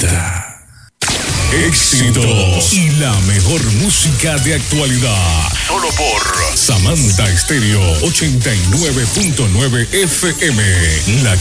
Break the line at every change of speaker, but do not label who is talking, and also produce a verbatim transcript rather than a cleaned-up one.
Samantha. Éxitos y la mejor música de actualidad. Solo por Samantha Estéreo ochenta y nueve punto nueve F M. La